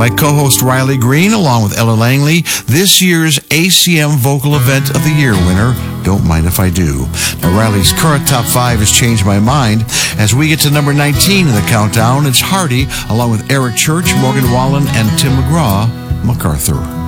My co-host Riley Green, along with Ella Langley, this year's ACM Vocal Event of the Year winner, Don't Mind If I Do. Now, Riley's current top 5 has changed my mind. As we get to number 19 in the countdown, it's Hardy, along with Eric Church, Morgan Wallen, and Tim McGraw, MacArthur.